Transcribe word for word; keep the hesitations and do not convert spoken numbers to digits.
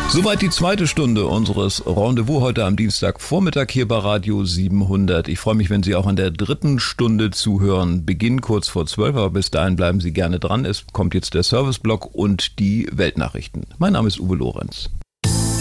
Soweit die zweite Stunde unseres Rendezvous heute am Dienstagvormittag hier bei Radio siebenhundert. Ich freue mich, wenn Sie auch in der dritten Stunde zuhören. Beginn kurz vor zwölf, aber bis dahin bleiben Sie gerne dran. Es kommt jetzt der Serviceblock und die Weltnachrichten. Mein Name ist Uwe Lorenz.